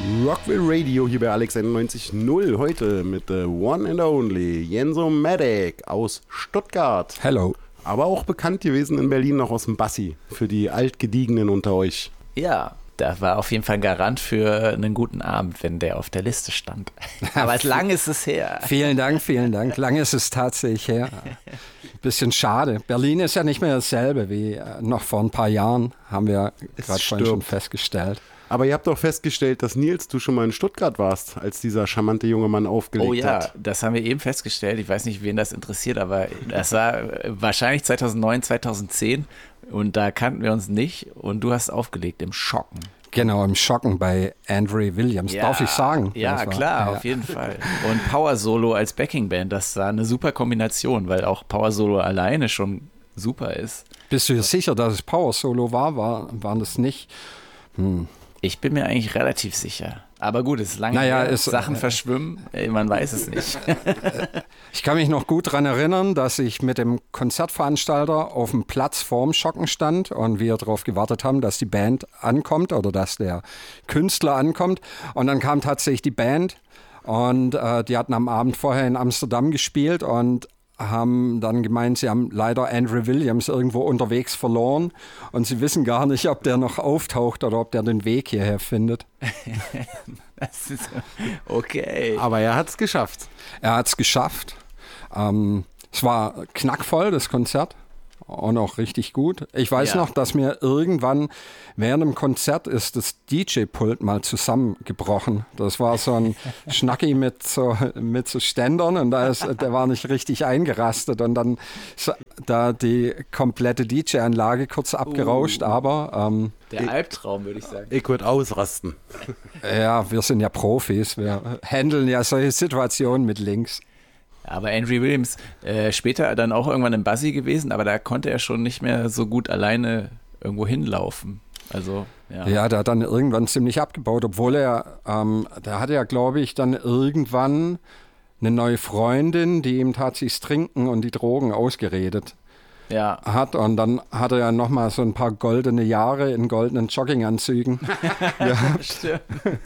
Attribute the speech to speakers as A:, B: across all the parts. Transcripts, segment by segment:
A: Rockville Radio hier bei Alex 91.0. Heute mit the one and only Jenso Madec aus Stuttgart.
B: Hello.
A: Aber auch bekannt gewesen in Berlin noch aus dem Bassi, für die Altgediegenen unter euch.
C: Ja, da war auf jeden Fall ein Garant für einen guten Abend, wenn der auf der Liste stand. Aber lang ist es her.
B: Vielen Dank. Lang ist es tatsächlich her. Bisschen schade. Berlin ist ja nicht mehr dasselbe wie noch vor ein paar Jahren, haben wir gerade vorhin schon festgestellt.
A: Aber ihr habt doch festgestellt, dass Nils, du schon mal in Stuttgart warst, als dieser charmante junge Mann aufgelegt hat.
C: Oh ja, das haben wir eben festgestellt. Ich weiß nicht, wen das interessiert, aber das war wahrscheinlich 2009, 2010 und da kannten wir uns nicht und du hast aufgelegt im Schocken.
B: Genau, im Schocken bei Andrew Williams,
C: ja,
B: darf ich sagen?
C: Ja, klar, auf jeden Fall. Und Power Solo als Backingband, das war eine super Kombination, weil auch Power Solo alleine schon super ist.
B: Bist du dir sicher, dass es Power Solo waren das nicht?
C: Ich bin mir eigentlich relativ sicher. Aber gut, es ist lange her, Sachen verschwimmen, man weiß es nicht.
B: Ich kann mich noch gut daran erinnern, dass ich mit dem Konzertveranstalter auf dem Platz vorm Schocken stand und wir darauf gewartet haben, dass die Band ankommt oder dass der Künstler ankommt. Und dann kam tatsächlich die Band und die hatten am Abend vorher in Amsterdam gespielt und haben dann gemeint, sie haben leider Andrew Williams irgendwo unterwegs verloren und sie wissen gar nicht, ob der noch auftaucht oder ob der den Weg hierher findet.
C: Das ist okay.
A: Aber er hat es geschafft.
B: Er hat es geschafft. Es war knackvoll, das Konzert. Und auch richtig gut. Ich weiß noch, dass mir irgendwann während dem Konzert ist das DJ-Pult mal zusammengebrochen. Das war so ein Schnacki mit so Ständern und der war nicht richtig eingerastet und dann da die komplette DJ-Anlage kurz abgerauscht, aber
C: der Albtraum, würde ich sagen.
A: Ich würde ausrasten.
B: Ja, wir sind ja Profis, wir handeln ja solche Situationen mit Links.
C: Aber Andrew Williams, später dann auch irgendwann im Bassi gewesen, aber da konnte er schon nicht mehr so gut alleine irgendwo hinlaufen. Also, ja.
B: Ja, der hat dann irgendwann ziemlich abgebaut, obwohl der hatte ja, glaube ich, dann irgendwann eine neue Freundin, die ihm tatsächlich das Trinken und die Drogen ausgeredet hat. Und dann hat er ja nochmal so ein paar goldene Jahre in goldenen Jogginganzügen gehabt.
C: Stimmt.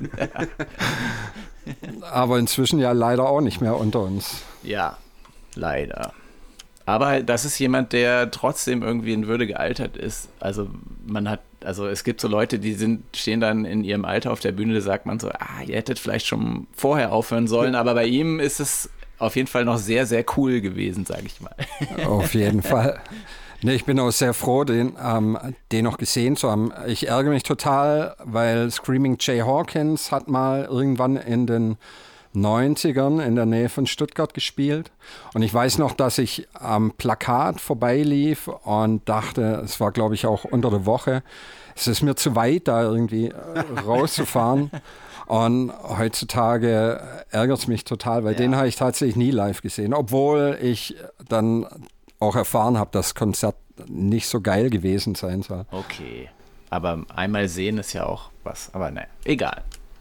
B: Aber inzwischen ja leider auch nicht mehr unter uns.
C: Ja, leider. Aber das ist jemand, der trotzdem irgendwie in Würde gealtert ist. Also es gibt so Leute, die stehen dann in ihrem Alter auf der Bühne, da sagt man so, ihr hättet vielleicht schon vorher aufhören sollen, aber bei ihm ist es auf jeden Fall noch sehr, sehr cool gewesen, sage ich mal.
B: Auf jeden Fall. Nee, ich bin auch sehr froh, den noch gesehen zu haben. Ich ärgere mich total, weil Screaming Jay Hawkins hat mal irgendwann in den 90ern in der Nähe von Stuttgart gespielt. Und ich weiß noch, dass ich am Plakat vorbeilief und dachte, es war, glaube ich, auch unter der Woche, es ist mir zu weit, da irgendwie rauszufahren. Und heutzutage ärgert es mich total, weil den habe ich tatsächlich nie live gesehen. Obwohl ich dann auch erfahren habe, dass das Konzert nicht so geil gewesen sein soll.
C: Okay, aber einmal sehen ist ja auch was, aber ne, egal.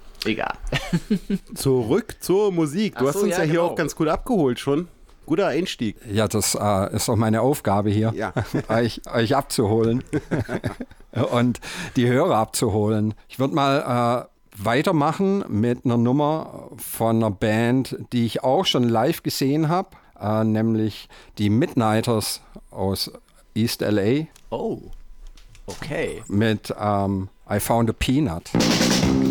A: Zurück zur Musik. Du hast uns ja hier
C: genau
A: auch ganz gut abgeholt schon. Guter Einstieg.
B: Ja, das ist auch meine Aufgabe hier, euch abzuholen und die Hörer abzuholen. Ich würde mal weitermachen mit einer Nummer von einer Band, die ich auch schon live gesehen habe. Nämlich die Midnighters aus East LA.
C: Oh, okay.
B: Mit I Found a Peanut.